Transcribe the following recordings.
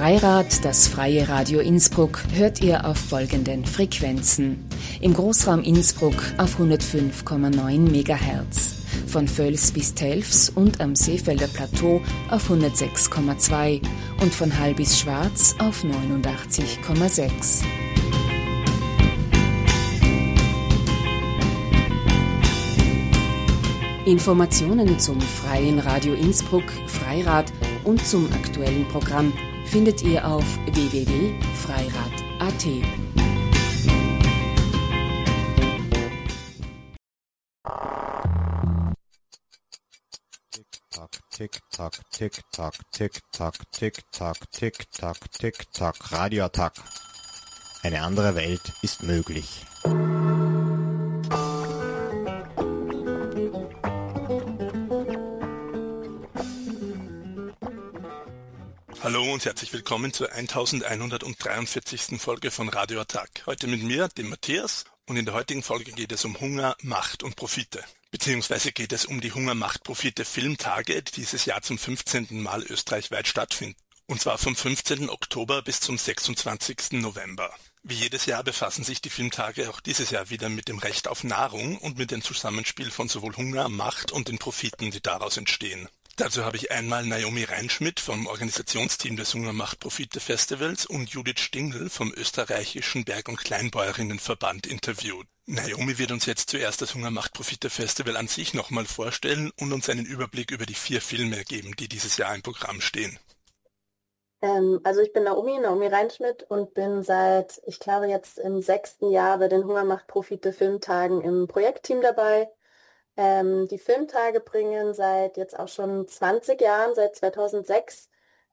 Freirad, das freie Radio Innsbruck, hört ihr auf folgenden Frequenzen. Im Großraum Innsbruck auf 105,9 MHz, von Völs bis Telfs und am Seefelder Plateau auf 106,2 und von Hall bis Schwarz auf 89,6. Informationen zum Freien Radio Innsbruck, Freirad und zum aktuellen Programm findet ihr auf www.freirad.at. Tick-Tack, Tick-Tack, Tick-Tack, Tick-Tack, Tick-Tack, Tick-Tack, Radioattack. Eine andere Welt ist möglich. Hallo und herzlich willkommen zur 1143. Folge von Radio Attack. Heute mit mir, dem Matthias, und in der heutigen Folge geht es um Hunger, Macht und Profite. Beziehungsweise geht es um die Hunger, Macht, Profite Filmtage, die dieses Jahr zum 15. Mal österreichweit stattfinden. Und zwar vom 15. Oktober bis zum 26. November. Wie jedes Jahr befassen sich die Filmtage auch dieses Jahr wieder mit dem Recht auf Nahrung und mit dem Zusammenspiel von sowohl Hunger, Macht und den Profiten, die daraus entstehen. Dazu habe ich einmal Naomi Reinschmidt vom Organisationsteam des Hunger, Macht, Profite Festivals und Judith Stingl vom österreichischen Berg- und Kleinbäuerinnenverband interviewt. Naomi wird uns jetzt zuerst das Hunger, Macht, Profite Festival an sich nochmal vorstellen und uns einen Überblick über die 4 Filme geben, die dieses Jahr im Programm stehen. Also ich bin Naomi Reinschmidt und bin seit, ich glaube jetzt im 6. Jahr bei den Hunger, Macht, Profite Filmtagen im Projektteam dabei. Die Filmtage bringen seit jetzt auch schon 20 Jahren, seit 2006,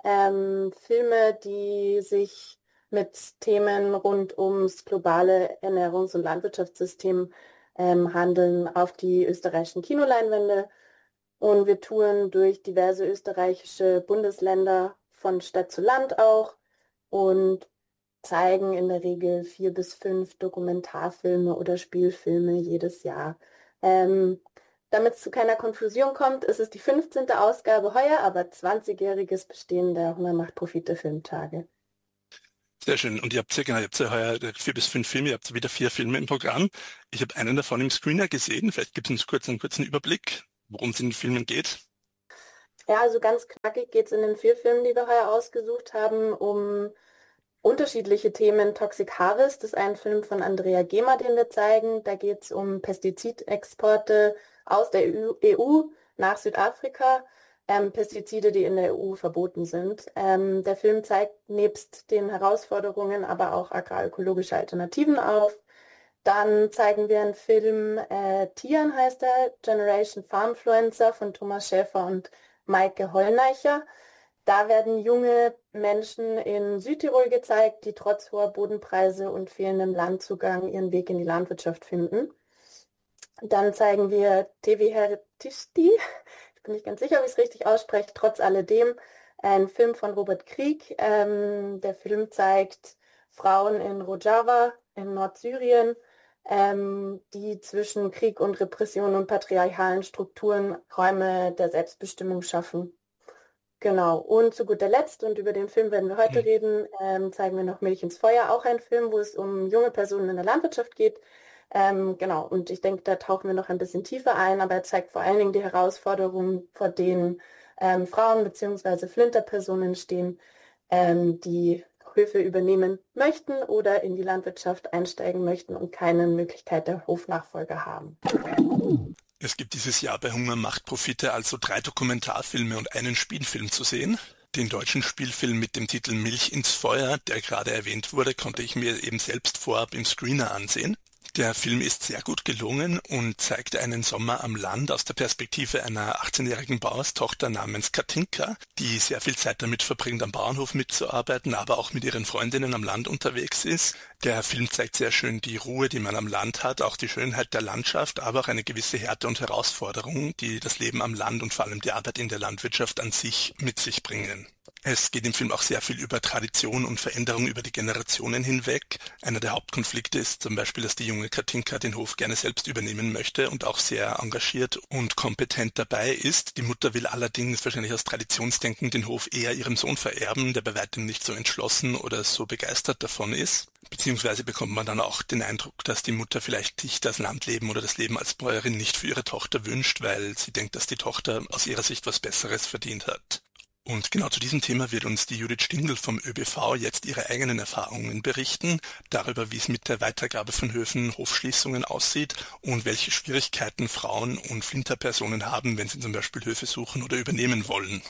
Filme, die sich mit Themen rund ums globale Ernährungs- und Landwirtschaftssystem handeln, auf die österreichischen Kinoleinwände. Und wir touren durch diverse österreichische Bundesländer von Stadt zu Land auch und zeigen in der Regel 4 bis 5 Dokumentarfilme oder Spielfilme jedes Jahr. Damit es zu keiner Konfusion kommt, ist es die 15. Ausgabe heuer, aber 20-jähriges Bestehen der Hunger, Macht, Profite Filmtage. Sehr schön. Und ihr habt ja heuer 4 bis 5 Filme, ihr habt wieder 4 Filme im Programm. Ich habe einen davon im Screener gesehen. Vielleicht gibt es uns einen kurzen Überblick, worum es in den Filmen geht. Ja, also ganz knackig geht es in den 4 Filmen, die wir heuer ausgesucht haben, um unterschiedliche Themen. Toxic Harvest ist ein Film von Andrea Gehmer, den wir zeigen. Da geht es um Pestizidexporte aus der EU nach Südafrika, Pestizide, die in der EU verboten sind. Der Film zeigt nebst den Herausforderungen aber auch agrarökologische Alternativen auf. Dann zeigen wir einen Film, Tieren heißt er, Generation Farmfluencer von Thomas Schäfer und Maike Hollneicher. Da werden junge Menschen in Südtirol gezeigt, die trotz hoher Bodenpreise und fehlendem Landzugang ihren Weg in die Landwirtschaft finden. Dann zeigen wir Tevi Hertishti, ich bin nicht ganz sicher, wie ich es richtig ausspreche, trotz alledem, ein Film von Robert Krieg. Der Film zeigt Frauen in Rojava in Nordsyrien, die zwischen Krieg und Repression und patriarchalen Strukturen Räume der Selbstbestimmung schaffen. Genau, und zu guter Letzt, und über den Film werden wir heute reden, zeigen wir noch Milch ins Feuer, auch ein Film, wo es um junge Personen in der Landwirtschaft geht. Genau, und ich denke, da tauchen wir noch ein bisschen tiefer ein, aber er zeigt vor allen Dingen die Herausforderungen, vor denen Frauen bzw. Flinterpersonen stehen, die Höfe übernehmen möchten oder in die Landwirtschaft einsteigen möchten und keine Möglichkeit der Hofnachfolge haben. Es gibt dieses Jahr bei Hunger, Macht, Profite also 3 Dokumentarfilme und einen Spielfilm zu sehen. Den deutschen Spielfilm mit dem Titel Milch ins Feuer, der gerade erwähnt wurde, konnte ich mir eben selbst vorab im Screener ansehen. Der Film ist sehr gut gelungen und zeigt einen Sommer am Land aus der Perspektive einer 18-jährigen Bauerstochter namens Katinka, die sehr viel Zeit damit verbringt, am Bauernhof mitzuarbeiten, aber auch mit ihren Freundinnen am Land unterwegs ist. Der Film zeigt sehr schön die Ruhe, die man am Land hat, auch die Schönheit der Landschaft, aber auch eine gewisse Härte und Herausforderung, die das Leben am Land und vor allem die Arbeit in der Landwirtschaft an sich mit sich bringen. Es geht im Film auch sehr viel über Tradition und Veränderung über die Generationen hinweg. Einer der Hauptkonflikte ist zum Beispiel, dass die junge Katinka den Hof gerne selbst übernehmen möchte und auch sehr engagiert und kompetent dabei ist. Die Mutter will allerdings wahrscheinlich aus Traditionsdenken den Hof eher ihrem Sohn vererben, der bei weitem nicht so entschlossen oder so begeistert davon ist. Beziehungsweise bekommt man dann auch den Eindruck, dass die Mutter vielleicht sich das Landleben oder das Leben als Bäuerin nicht für ihre Tochter wünscht, weil sie denkt, dass die Tochter aus ihrer Sicht was Besseres verdient hat. Und genau zu diesem Thema wird uns die Judith Stingl vom ÖBV jetzt ihre eigenen Erfahrungen berichten, darüber, wie es mit der Weitergabe von Höfen, Hofschließungen aussieht und welche Schwierigkeiten Frauen und Flinterpersonen haben, wenn sie zum Beispiel Höfe suchen oder übernehmen wollen.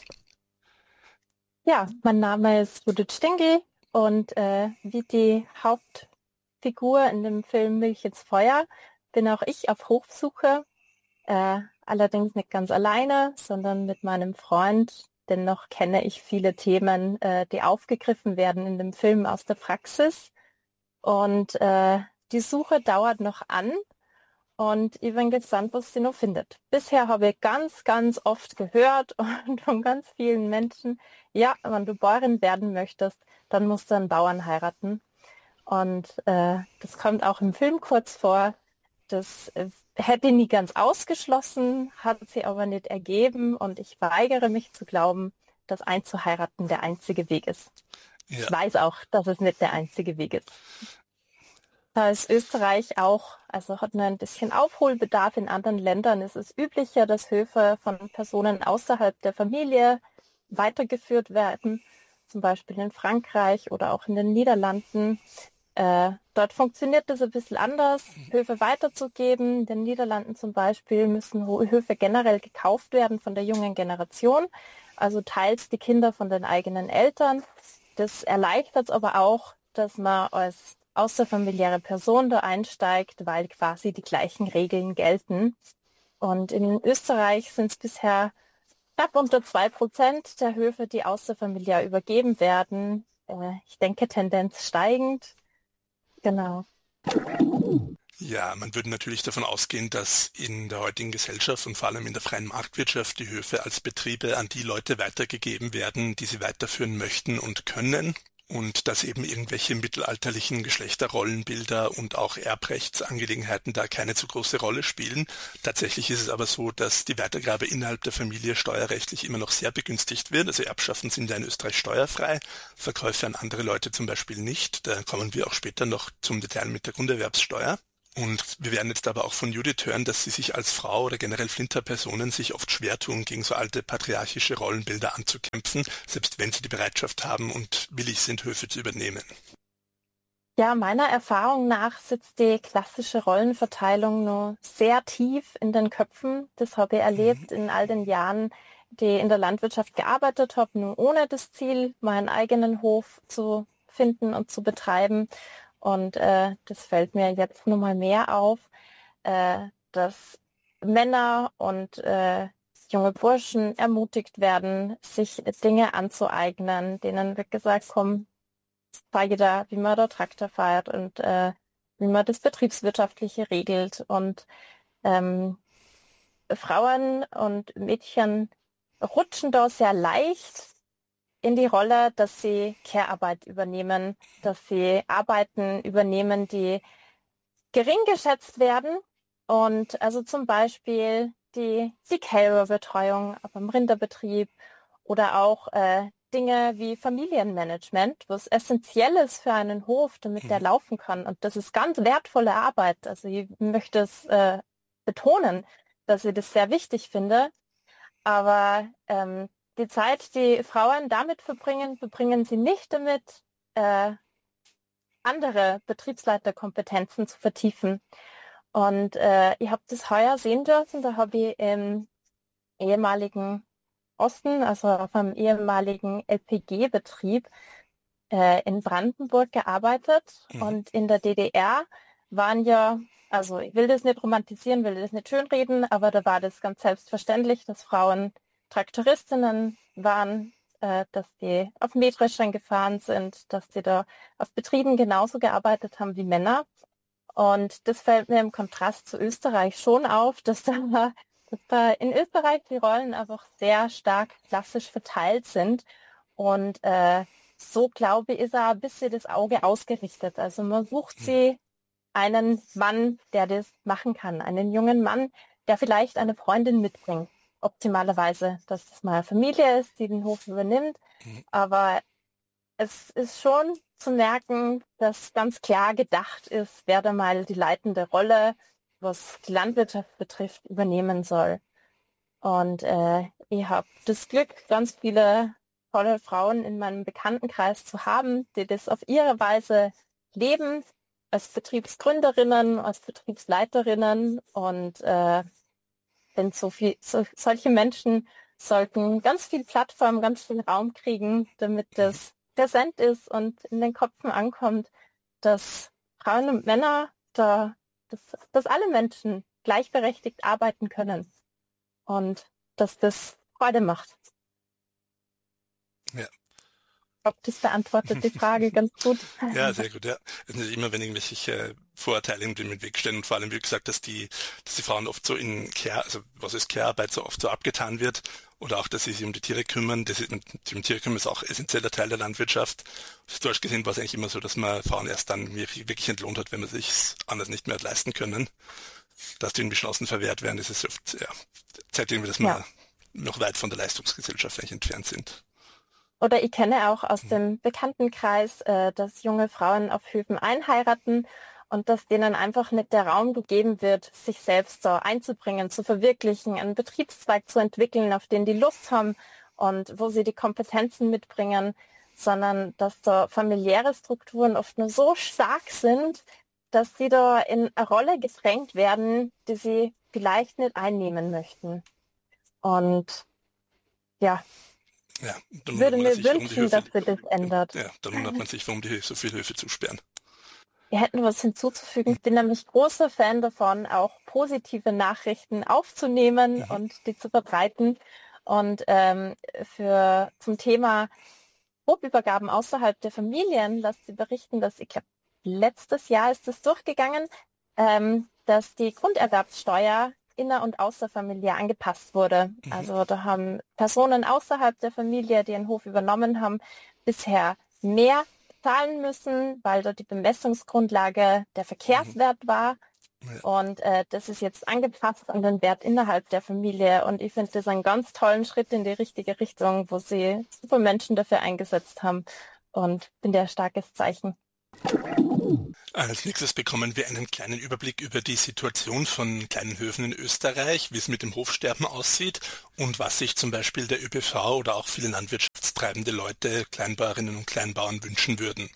Ja, mein Name ist Judith Stingl und wie die Hauptfigur in dem Film Milch ins Feuer bin auch ich auf Hofsuche, allerdings nicht ganz alleine, sondern mit meinem Freund. Dennoch kenne ich viele Themen, die aufgegriffen werden in dem Film aus der Praxis. Und die Suche dauert noch an und ich bin gespannt, was sie noch findet. Bisher habe ich ganz, ganz oft gehört und von ganz vielen Menschen, ja, wenn du Bäuerin werden möchtest, dann musst du einen Bauern heiraten. Und das kommt auch im Film kurz vor. Das hätte ich nie ganz ausgeschlossen, hat sie aber nicht ergeben und ich weigere mich zu glauben, dass einzuheiraten der einzige Weg ist. Ja. Ich weiß auch, dass es nicht der einzige Weg ist. Da ist Österreich auch, also hat nur ein bisschen Aufholbedarf. In anderen Ländern ist es üblicher, dass Höfe von Personen außerhalb der Familie weitergeführt werden, zum Beispiel in Frankreich oder auch in den Niederlanden. Dort funktioniert das ein bisschen anders, Höfe weiterzugeben. In den Niederlanden zum Beispiel müssen Höfe generell gekauft werden von der jungen Generation, also teils die Kinder von den eigenen Eltern. Das erleichtert es aber auch, dass man als außerfamiliäre Person da einsteigt, weil quasi die gleichen Regeln gelten. Und in Österreich sind es bisher knapp unter 2% der Höfe, die außerfamiliär übergeben werden. Ich denke Tendenz steigend. Genau. Ja, man würde natürlich davon ausgehen, dass in der heutigen Gesellschaft und vor allem in der freien Marktwirtschaft die Höfe als Betriebe an die Leute weitergegeben werden, die sie weiterführen möchten und können. Und dass eben irgendwelche mittelalterlichen Geschlechterrollenbilder und auch Erbrechtsangelegenheiten da keine zu große Rolle spielen. Tatsächlich ist es aber so, dass die Weitergabe innerhalb der Familie steuerrechtlich immer noch sehr begünstigt wird. Also Erbschaften sind ja in Österreich steuerfrei, Verkäufe an andere Leute zum Beispiel nicht. Da kommen wir auch später noch zum Detail mit der Grunderwerbssteuer. Und wir werden jetzt aber auch von Judith hören, dass sie sich als Frau oder generell Flinterpersonen sich oft schwer tun, gegen so alte patriarchische Rollenbilder anzukämpfen, selbst wenn sie die Bereitschaft haben und willig sind, Höfe zu übernehmen. Ja, meiner Erfahrung nach sitzt die klassische Rollenverteilung nur sehr tief in den Köpfen. Das habe ich erlebt in all den Jahren, die in der Landwirtschaft gearbeitet habe, nur ohne das Ziel, meinen eigenen Hof zu finden und zu betreiben. Und das fällt mir jetzt nun mal mehr auf, dass Männer und junge Burschen ermutigt werden, sich Dinge anzueignen, denen wird gesagt, komm, zeige da, wie man da Traktor fährt und wie man das Betriebswirtschaftliche regelt. Und Frauen und Mädchen rutschen da sehr leicht in die Rolle, dass sie Care-Arbeit übernehmen, dass sie Arbeiten übernehmen, die gering geschätzt werden. Und also zum Beispiel die Kälberbetreuung beim Rinderbetrieb oder auch Dinge wie Familienmanagement, was essentiell ist für einen Hof, damit der laufen kann. Und das ist ganz wertvolle Arbeit. Also ich möchte es betonen, dass ich das sehr wichtig finde. Aber die Zeit, die Frauen damit verbringen sie nicht damit, andere Betriebsleiterkompetenzen zu vertiefen. Und ich habe das heuer sehen dürfen, da habe ich im ehemaligen Osten, also auf einem ehemaligen LPG-Betrieb in Brandenburg gearbeitet. Und in der DDR waren ja, also ich will das nicht romantisieren, will das nicht schönreden, aber da war das ganz selbstverständlich, dass Frauen Traktoristinnen waren, dass die auf Mähdreschern gefahren sind, dass die da auf Betrieben genauso gearbeitet haben wie Männer. Und das fällt mir im Kontrast zu Österreich schon auf, dass da in Österreich die Rollen einfach sehr stark klassisch verteilt sind Und so, glaube ich, ist er ein bisschen das Auge ausgerichtet. Also man sucht sie einen Mann, der das machen kann. Einen jungen Mann, der vielleicht eine Freundin mitbringt. Optimalerweise, dass es mal eine Familie ist, die den Hof übernimmt. Aber es ist schon zu merken, dass ganz klar gedacht ist, wer da mal die leitende Rolle, was die Landwirtschaft betrifft, übernehmen soll. Und ich habe das Glück, ganz viele tolle Frauen in meinem Bekanntenkreis zu haben, die das auf ihre Weise leben, als Betriebsgründerinnen, als Betriebsleiterinnen. Und wenn solche Menschen sollten ganz viel Plattform, ganz viel Raum kriegen, damit das präsent ist und in den Köpfen ankommt, dass Frauen und Männer dass alle Menschen gleichberechtigt arbeiten können und dass das Freude macht. Ja. Ich glaube, das beantwortet die Frage ganz gut. Ja, sehr gut, ja. Es ist immer, wenn irgendwelche Vorurteile im Weg stehen und vor allem, wie gesagt, dass die Frauen oft so in also was ist Care-Arbeit, so oft so abgetan wird oder auch, dass sie sich um die Tiere kümmern. Die Tiere kümmern ist auch essentieller Teil der Landwirtschaft. Historisch gesehen war es eigentlich immer so, dass man Frauen erst dann wirklich entlohnt hat, wenn man sich anders nicht mehr hat leisten können. Dass die irgendwie Chancen verwehrt werden, das ist oft, ja, zeigt irgendwie, dass wir noch weit von der Leistungsgesellschaft eigentlich entfernt sind. Oder ich kenne auch aus dem Bekanntenkreis, dass junge Frauen auf Höfen einheiraten und dass denen einfach nicht der Raum gegeben wird, sich selbst so einzubringen, zu verwirklichen, einen Betriebszweig zu entwickeln, auf den die Lust haben und wo sie die Kompetenzen mitbringen, sondern dass so familiäre Strukturen oft nur so stark sind, dass sie da in eine Rolle gedrängt werden, die sie vielleicht nicht einnehmen möchten. Und ja, würde mir wünschen, dass sie das ändert. Ja, dann wundert man sich, warum die so viele Höfe zusperren. Wir hätten was hinzuzufügen. Ich bin nämlich großer Fan davon, auch positive Nachrichten aufzunehmen und die zu verbreiten. Und zum Thema Hofübergaben außerhalb der Familien, lasst sie berichten, dass, ich glaube, letztes Jahr ist es durchgegangen, dass die Grunderwerbssteuer inner- und außerfamiliär angepasst wurde. Also da haben Personen außerhalb der Familie, die einen Hof übernommen haben, bisher mehr zahlen müssen, weil dort die Bemessungsgrundlage der Verkehrswert war. Und das ist jetzt angepasst an den Wert innerhalb der Familie. Und ich finde das einen ganz tollen Schritt in die richtige Richtung, wo sie super Menschen dafür eingesetzt haben. Und finde ein starkes Zeichen. Als nächstes bekommen wir einen kleinen Überblick über die Situation von kleinen Höfen in Österreich, wie es mit dem Hofsterben aussieht und was sich zum Beispiel der ÖPV oder auch viele landwirtschaftstreibende Leute, Kleinbäuerinnen und Kleinbauern wünschen würden.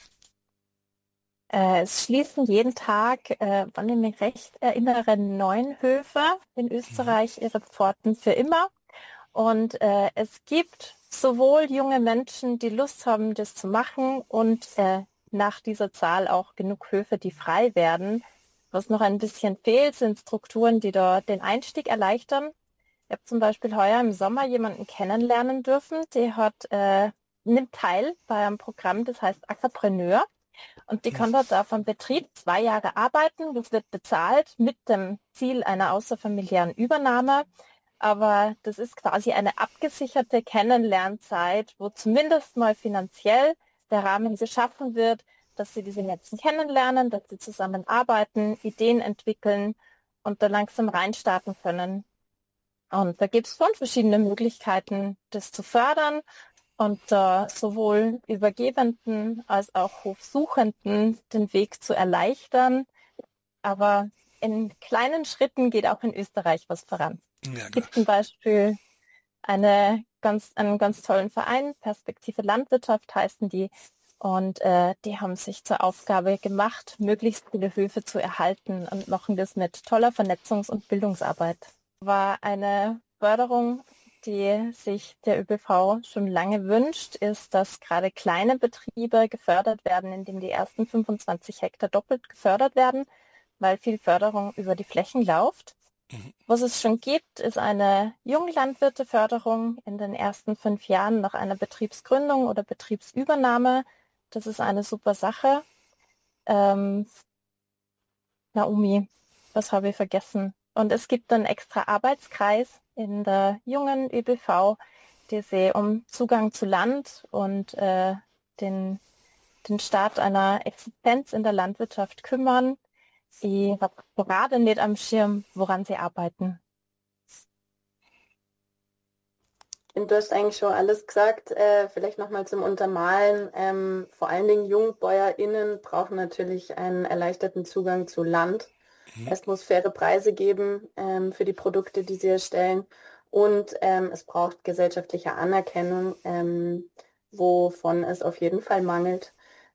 Es schließen jeden Tag, wenn ich mich recht erinnere, 9 Höfe in Österreich ihre Pforten für immer. Und es gibt sowohl junge Menschen, die Lust haben, das zu machen und nach dieser Zahl auch genug Höfe, die frei werden. Was noch ein bisschen fehlt, sind Strukturen, die dort den Einstieg erleichtern. Ich habe zum Beispiel heuer im Sommer jemanden kennenlernen dürfen, der nimmt teil bei einem Programm, das heißt Ackerpreneur. Und die kann dort auf einem Betrieb 2 Jahre arbeiten. Das wird bezahlt mit dem Ziel einer außerfamiliären Übernahme. Aber das ist quasi eine abgesicherte Kennenlernzeit, wo zumindest mal finanziell der Rahmen geschaffen wird, dass sie diese Menschen kennenlernen, dass sie zusammenarbeiten, Ideen entwickeln und da langsam reinstarten können. Und da gibt es schon verschiedene Möglichkeiten, das zu fördern und sowohl Übergebenden als auch Hofsuchenden den Weg zu erleichtern. Aber in kleinen Schritten geht auch in Österreich was voran. Es gibt zum Beispiel einen ganz tollen Verein, Perspektive Landwirtschaft heißen die. Und die haben sich zur Aufgabe gemacht, möglichst viele Höfe zu erhalten und machen das mit toller Vernetzungs- und Bildungsarbeit. War eine Förderung, die sich der ÖPV schon lange wünscht, ist, dass gerade kleine Betriebe gefördert werden, indem die ersten 25 Hektar doppelt gefördert werden, weil viel Förderung über die Flächen läuft. Was es schon gibt, ist eine Junglandwirteförderung in den ersten 5 Jahren nach einer Betriebsgründung oder Betriebsübernahme. Das ist eine super Sache. Naomi, was habe ich vergessen? Und es gibt einen extra Arbeitskreis in der jungen ÖPV, die sich um Zugang zu Land und den Start einer Existenz in der Landwirtschaft kümmern. Ich habe gerade nicht am Schirm, woran sie arbeiten. Und du hast eigentlich schon alles gesagt, vielleicht nochmal zum Untermalen. Vor allen Dingen JungbäuerInnen brauchen natürlich einen erleichterten Zugang zu Land. Es muss faire Preise geben für die Produkte, die sie erstellen. Und es braucht gesellschaftliche Anerkennung, wovon es auf jeden Fall mangelt.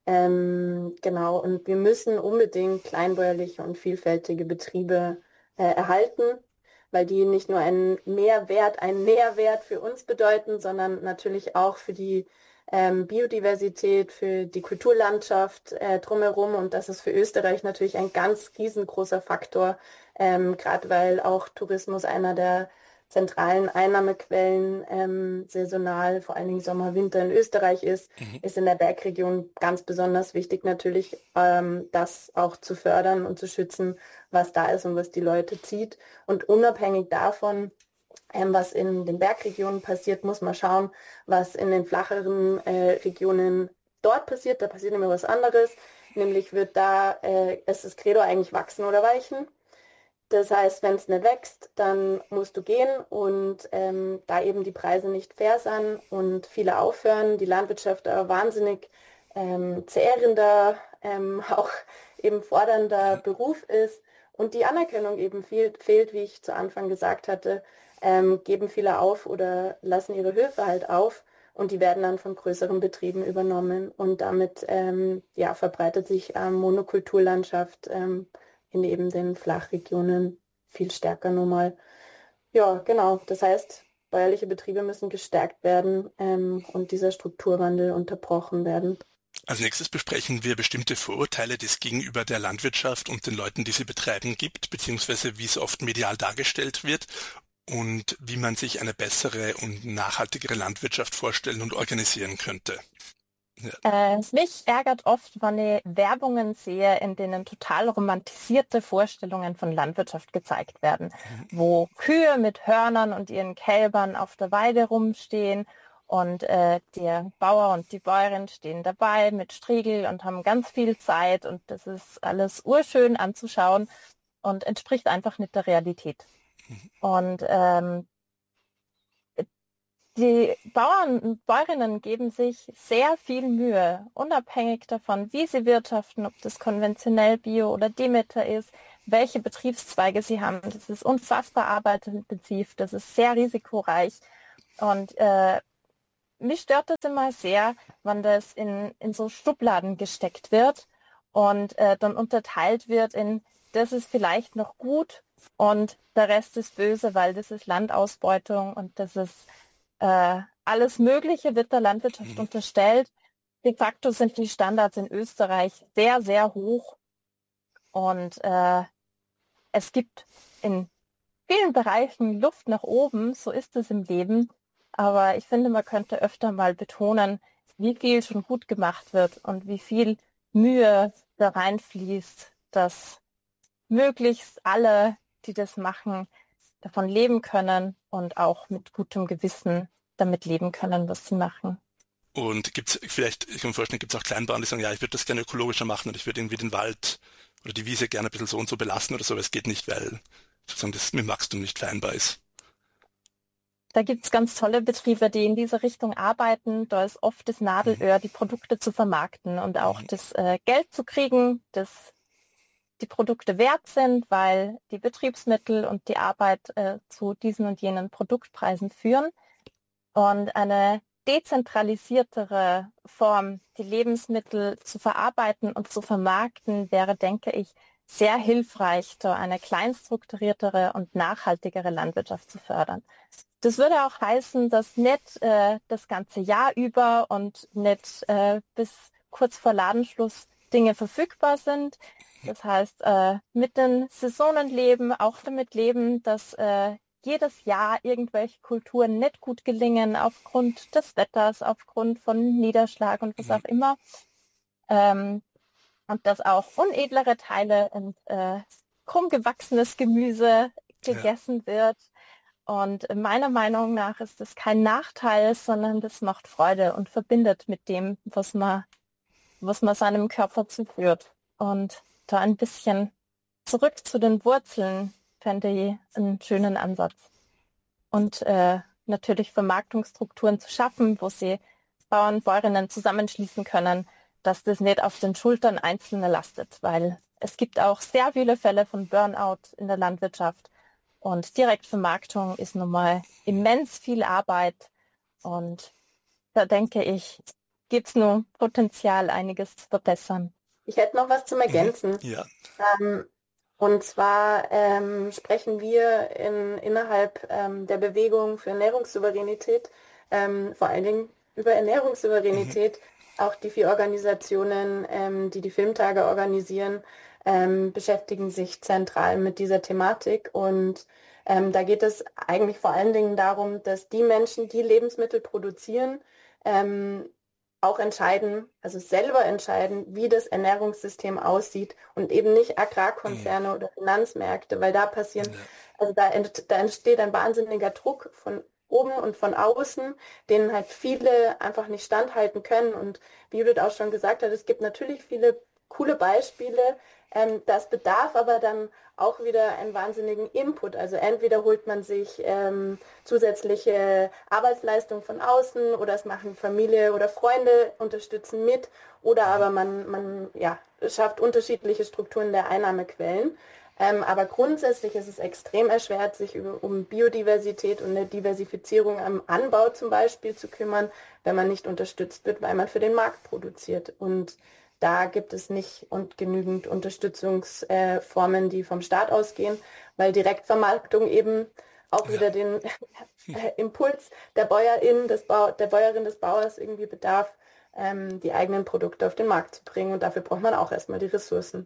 Genau, und wir müssen unbedingt kleinbäuerliche und vielfältige Betriebe erhalten, weil die nicht nur einen Nährwert für uns bedeuten, sondern natürlich auch für die Biodiversität, für die Kulturlandschaft drumherum. Und das ist für Österreich natürlich ein ganz riesengroßer Faktor, gerade weil auch Tourismus einer der zentralen Einnahmequellen saisonal, vor allen Dingen Sommer, Winter in Österreich ist in der Bergregion ganz besonders wichtig natürlich, das auch zu fördern und zu schützen, was da ist und was die Leute zieht. Und unabhängig davon, was in den Bergregionen passiert, muss man schauen, was in den flacheren Regionen dort passiert. Da passiert nämlich was anderes, nämlich wird da, es ist Credo eigentlich wachsen oder weichen. Das heißt, wenn es nicht wächst, dann musst du gehen und da eben die Preise nicht fair sind und viele aufhören, die Landwirtschaft ein wahnsinnig zehrender, auch eben fordernder Beruf ist und die Anerkennung eben fehlt, wie ich zu Anfang gesagt hatte, geben viele auf oder lassen ihre Höfe halt auf und die werden dann von größeren Betrieben übernommen und damit verbreitet sich Monokulturlandschaft in eben den Flachregionen viel stärker nun mal. Ja, genau. Das heißt, bäuerliche Betriebe müssen gestärkt werden und dieser Strukturwandel unterbrochen werden. Als nächstes besprechen wir bestimmte Vorurteile, die es gegenüber der Landwirtschaft und den Leuten, die sie betreiben, gibt, beziehungsweise wie es oft medial dargestellt wird und wie man sich eine bessere und nachhaltigere Landwirtschaft vorstellen und organisieren könnte. Ja. Mich ärgert oft, wenn ich Werbungen sehe, in denen total romantisierte Vorstellungen von Landwirtschaft gezeigt werden, wo Kühe mit Hörnern und ihren Kälbern auf der Weide rumstehen und der Bauer und die Bäuerin stehen dabei mit Striegel und haben ganz viel Zeit und das ist alles urschön anzuschauen und entspricht einfach nicht der Realität. Und die Bauern und Bäuerinnen geben sich sehr viel Mühe, unabhängig davon, wie sie wirtschaften, ob das konventionell Bio oder Demeter ist, welche Betriebszweige sie haben. Das ist unfassbar arbeitsintensiv, das ist sehr risikoreich. Und mich stört das immer sehr, wenn das in so Schubladen gesteckt wird und dann unterteilt wird in, das ist vielleicht noch gut und der Rest ist böse, weil das ist Landausbeutung und das ist alles Mögliche wird der Landwirtschaft unterstellt. De facto sind die Standards in Österreich sehr, sehr hoch und es gibt in vielen Bereichen Luft nach oben, so ist es im Leben, aber ich finde, man könnte öfter mal betonen, wie viel schon gut gemacht wird und wie viel Mühe da reinfließt, dass möglichst alle, die das machen, davon leben können und auch mit gutem Gewissen damit leben können, was sie machen. Und gibt es vielleicht, ich kann mir vorstellen, gibt es auch Kleinbauern, die sagen, ja, ich würde das gerne ökologischer machen und ich würde irgendwie den Wald oder die Wiese gerne ein bisschen so und so belassen oder so, aber es geht nicht, weil sozusagen das mit dem Wachstum nicht vereinbar ist. Da gibt es ganz tolle Betriebe, die in diese Richtung arbeiten. Da ist oft das Nadelöhr, die Produkte zu vermarkten und auch das Geld zu kriegen, das die Produkte wert sind, weil die Betriebsmittel und die Arbeit zu diesen und jenen Produktpreisen führen. Und eine dezentralisiertere Form, die Lebensmittel zu verarbeiten und zu vermarkten, wäre, denke ich, sehr hilfreich, da eine kleinstrukturiertere und nachhaltigere Landwirtschaft zu fördern. Das würde auch heißen, dass nicht das ganze Jahr über und nicht bis kurz vor Ladenschluss Dinge verfügbar sind. Das heißt, mit den Saisonen leben, auch damit leben, dass jedes Jahr irgendwelche Kulturen nicht gut gelingen aufgrund des Wetters, aufgrund von Niederschlag und was auch immer. Und dass auch unedlere Teile und krumm gewachsenes Gemüse gegessen wird. Und meiner Meinung nach ist das kein Nachteil, sondern das macht Freude und verbindet mit dem, was man seinem Körper zuführt. Und da ein bisschen zurück zu den Wurzeln fände ich einen schönen Ansatz. Und natürlich Vermarktungsstrukturen zu schaffen, wo sie Bauern, Bäuerinnen zusammenschließen können, dass das nicht auf den Schultern Einzelner lastet, weil es gibt auch sehr viele Fälle von Burnout in der Landwirtschaft. Und Direktvermarktung ist nun mal immens viel Arbeit. Und da denke ich, gibt es nur Potenzial, einiges zu verbessern. Ich hätte noch was zum Ergänzen. Ja. Und zwar sprechen wir innerhalb der Bewegung für Ernährungssouveränität vor allen Dingen über Ernährungssouveränität. Auch die 4 Organisationen, die Filmtage organisieren, beschäftigen sich zentral mit dieser Thematik. Und da geht es eigentlich vor allen Dingen darum, dass die Menschen, die Lebensmittel produzieren, auch entscheiden, also selber entscheiden, wie das Ernährungssystem aussieht und eben nicht Agrarkonzerne oder Finanzmärkte, weil da passieren, also da entsteht ein wahnsinniger Druck von oben und von außen, denen halt viele einfach nicht standhalten können. Und wie Judith auch schon gesagt hat, es gibt natürlich viele coole Beispiele, das bedarf aber dann auch wieder einen wahnsinnigen Input. Also entweder holt man sich zusätzliche Arbeitsleistung von außen oder es machen Familie oder Freunde, unterstützen mit, oder aber man schafft unterschiedliche Strukturen der Einnahmequellen. Aber grundsätzlich ist es extrem erschwert, sich um Biodiversität und eine Diversifizierung am Anbau zum Beispiel zu kümmern, wenn man nicht unterstützt wird, weil man für den Markt produziert. Und da gibt es nicht genügend Unterstützungsformen, die vom Staat ausgehen, weil Direktvermarktung eben auch wieder den Impuls der Bäuerin, des Bauers irgendwie bedarf, die eigenen Produkte auf den Markt zu bringen. Und dafür braucht man auch erstmal die Ressourcen.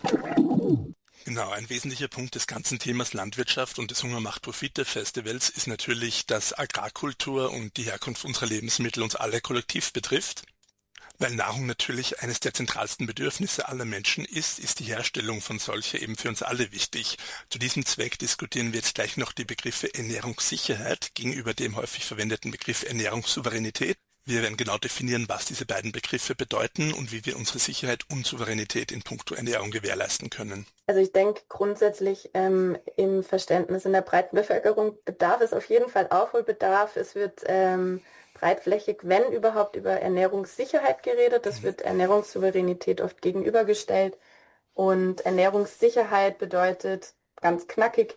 Genau, ein wesentlicher Punkt des ganzen Themas Landwirtschaft und des Hunger macht Profite Festivals ist natürlich, dass Agrarkultur und die Herkunft unserer Lebensmittel uns alle kollektiv betrifft. Weil Nahrung natürlich eines der zentralsten Bedürfnisse aller Menschen ist die Herstellung von solcher eben für uns alle wichtig. Zu diesem Zweck diskutieren wir jetzt gleich noch die Begriffe Ernährungssicherheit gegenüber dem häufig verwendeten Begriff Ernährungssouveränität. Wir werden genau definieren, was diese beiden Begriffe bedeuten und wie wir unsere Sicherheit und Souveränität in puncto Ernährung gewährleisten können. Also ich denke grundsätzlich im Verständnis in der breiten Bevölkerung bedarf es auf jeden Fall Aufholbedarf. Es wird breitflächig, wenn überhaupt, über Ernährungssicherheit geredet. Das wird Ernährungssouveränität oft gegenübergestellt. Und Ernährungssicherheit bedeutet, ganz knackig,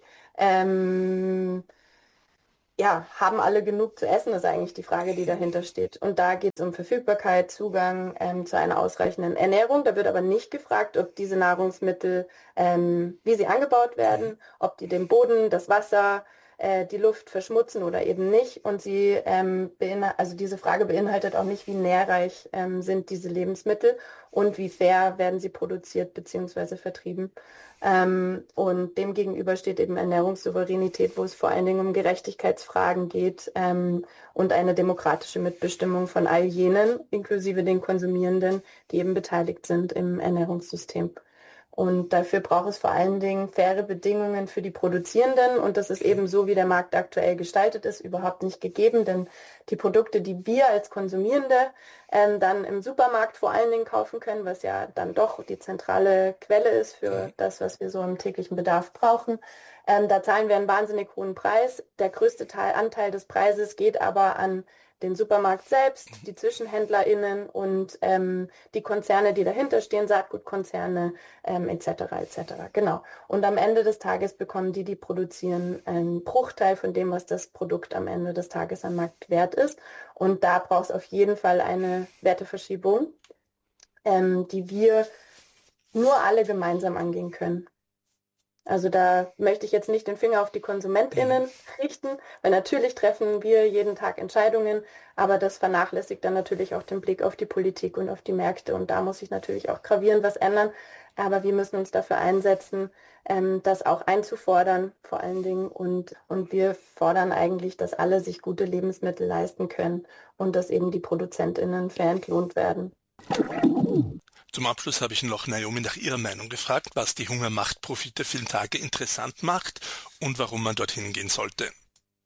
haben alle genug zu essen, ist eigentlich die Frage, die dahinter steht. Und da geht es um Verfügbarkeit, Zugang zu einer ausreichenden Ernährung. Da wird aber nicht gefragt, ob diese Nahrungsmittel, wie sie angebaut werden, ob die den Boden, das Wasser, die Luft verschmutzen oder eben nicht. Und diese Frage beinhaltet auch nicht, wie nährreich sind diese Lebensmittel und wie fair werden sie produziert bzw. vertrieben. Und dem gegenüber steht eben Ernährungssouveränität, wo es vor allen Dingen um Gerechtigkeitsfragen geht und eine demokratische Mitbestimmung von all jenen, inklusive den Konsumierenden, die eben beteiligt sind im Ernährungssystem. Und dafür braucht es vor allen Dingen faire Bedingungen für die Produzierenden. Und das ist eben so, wie der Markt aktuell gestaltet ist, überhaupt nicht gegeben. Denn die Produkte, die wir als Konsumierende dann im Supermarkt vor allen Dingen kaufen können, was ja dann doch die zentrale Quelle ist für das, was wir so im täglichen Bedarf brauchen, da zahlen wir einen wahnsinnig hohen Preis. Der größte Anteil des Preises geht aber an den Supermarkt selbst, die ZwischenhändlerInnen und die Konzerne, die dahinter stehen, Saatgutkonzerne etc. etc. Genau. Und am Ende des Tages bekommen die produzieren, einen Bruchteil von dem, was das Produkt am Ende des Tages am Markt wert ist. Und da braucht es auf jeden Fall eine Werteverschiebung, die wir nur alle gemeinsam angehen können. Also da möchte ich jetzt nicht den Finger auf die KonsumentInnen richten, weil natürlich treffen wir jeden Tag Entscheidungen, aber das vernachlässigt dann natürlich auch den Blick auf die Politik und auf die Märkte und da muss sich natürlich auch gravierend was ändern, aber wir müssen uns dafür einsetzen, das auch einzufordern vor allen Dingen und wir fordern eigentlich, dass alle sich gute Lebensmittel leisten können und dass eben die ProduzentInnen fair entlohnt werden. Zum Abschluss habe ich noch Naomi nach ihrer Meinung gefragt, was die Hunger macht Profite Filmtage interessant macht und warum man dorthin gehen sollte.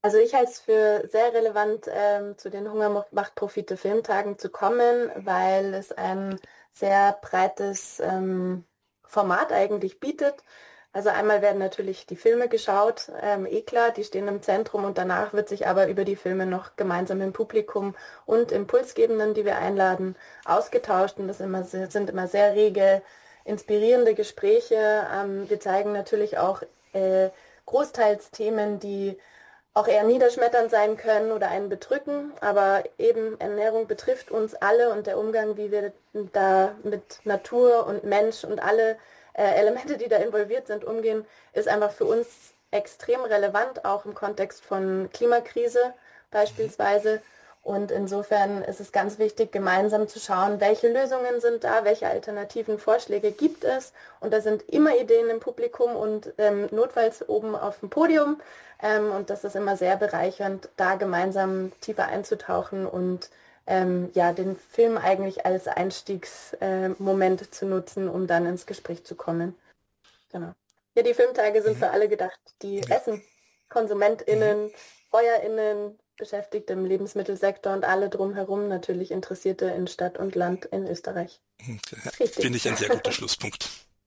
Also ich halte es für sehr relevant, zu den Hunger-Macht-Profite-Filmtagen zu kommen, weil es ein sehr breites Format eigentlich bietet. Also einmal werden natürlich die Filme geschaut, klar, die stehen im Zentrum und danach wird sich aber über die Filme noch gemeinsam im Publikum und Impulsgebenden, die wir einladen, ausgetauscht und das sind immer sehr rege, inspirierende Gespräche. Wir zeigen natürlich auch großteils Themen, die auch eher niederschmetternd sein können oder einen bedrücken, aber eben Ernährung betrifft uns alle und der Umgang, wie wir da mit Natur und Mensch und alle Elemente, die da involviert sind, umgehen, ist einfach für uns extrem relevant, auch im Kontext von Klimakrise beispielsweise. Und insofern ist es ganz wichtig, gemeinsam zu schauen, welche Lösungen sind da, welche alternativen Vorschläge gibt es. Und da sind immer Ideen im Publikum und notfalls oben auf dem Podium. Und das ist immer sehr bereichernd, da gemeinsam tiefer einzutauchen und den Film eigentlich als Einstiegsmoment zu nutzen, um dann ins Gespräch zu kommen. Genau. Ja, die Filmtage sind für alle gedacht, die essen, KonsumentInnen, BäuerInnen, Beschäftigte im Lebensmittelsektor und alle drumherum, natürlich Interessierte in Stadt und Land in Österreich. Finde ich ein sehr guter Schlusspunkt.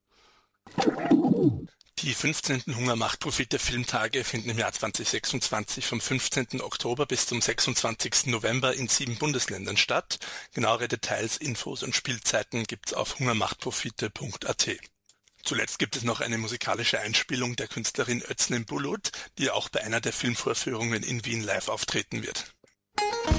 Die 15. Hunger-Macht-Profite-Filmtage finden im Jahr 2026 vom 15. Oktober bis zum 26. November in 7 Bundesländern statt. Genauere Details, Infos und Spielzeiten gibt's auf hungermachtprofite.at. Zuletzt gibt es noch eine musikalische Einspielung der Künstlerin Özlem Bulut, die auch bei einer der Filmvorführungen in Wien live auftreten wird.